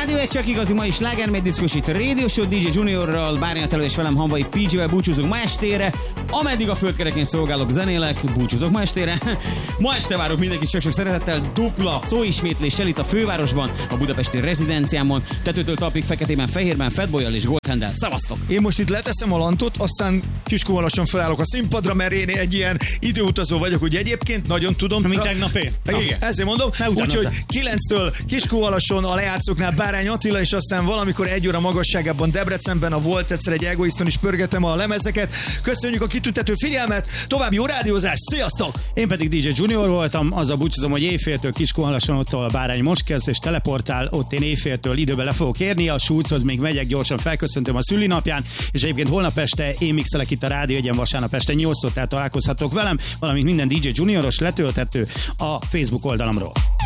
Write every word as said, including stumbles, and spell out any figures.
Rádió egy csak igazi, ma is slágermeddiszkos itt a Radio Show dé dzsé Juniorral, Bárnya Telő és velem Hamvai pé dzsével búcsúzunk ma estére. Ameddig a földkereken szolgálok, zenélek, búcsúzok ma estére. Ma este várok mindenkit sok-sok szeretettel, dupla szóismétléssel itt a fővárosban, a budapesti rezidenciámon, tetőtől talpig feketében, fehérben, Fatboyal és Goldhandel. Szavaztok! Én most itt leteszem a lantot, aztán Kiskunvalason felállok a színpadra, mert én egy ilyen időutazó vagyok, ugye egyébként, nagyon tudom. Mint tegnap én. Igen, ezért mondom. Úgyhogy kilenctől Kiskunvalason a lejátszóknál Bárány Attila, és aztán valamikor egy óra magasságában Debrecenben, a Volt egyszer egy egoiszton is pörgetem a lemezeket. Köszönjük a kitüntető figyelmet, további jó rádiózást, sziasztok! Én pedig dé dzsé Junior voltam, azzal búcsúzom, hogy éjféltől Kiskunvalason, ott a Bárány most kezd és teleportál, ott én éjféltől időben le fogok érni, a Schulzhoz még megyek, gyorsan felköszöntöm a szülinapján, és egyébként holnap este én mixelek itt a Rádió egyen, vasárnap este nyolctól, tehát találkozhatok velem, valamint minden dé dzsé Junioros letölthető a Facebook oldalamról.